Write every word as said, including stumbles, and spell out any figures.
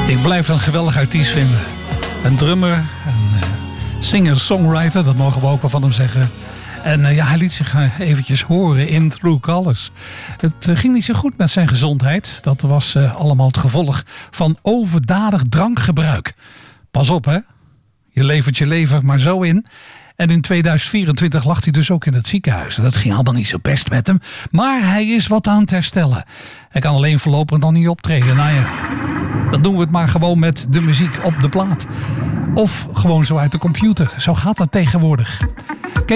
Ik blijf een geweldig artiest vinden. Een drummer, een uh, singer-songwriter, dat mogen we ook wel van hem zeggen. En uh, ja, hij liet zich uh, eventjes horen in True Colors. Het uh, ging niet zo goed met zijn gezondheid. Dat was uh, allemaal het gevolg van overdadig drankgebruik. Pas op, hè. Je levert je lever maar zo in. En in tweeduizend vierentwintig lag hij dus ook in het ziekenhuis. En dat ging allemaal niet zo best met hem. Maar hij is wat aan het herstellen. Hij kan alleen voorlopig nog niet optreden. Nou ja, dan doen we het maar gewoon met de muziek op de plaat. Of gewoon zo uit de computer. Zo gaat dat tegenwoordig.